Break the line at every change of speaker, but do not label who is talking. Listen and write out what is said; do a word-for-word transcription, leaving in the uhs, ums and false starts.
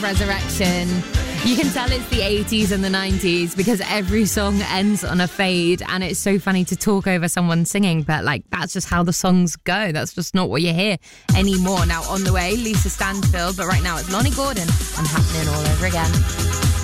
Resurrection. You can tell it's the eighties and the nineties because every song ends on a fade, and it's so funny to talk over someone singing, but like that's just how the songs go. That's just not what you hear anymore. Now on the way, Lisa Stansfield, but right now it's Lonnie Gordon and Happening All Over Again.